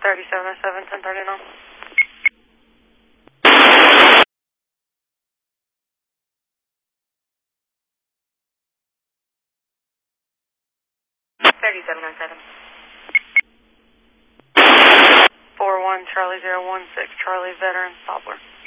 3707, 1039. 3707. 41 Charlie 016, Charlie Veteran, Poplar.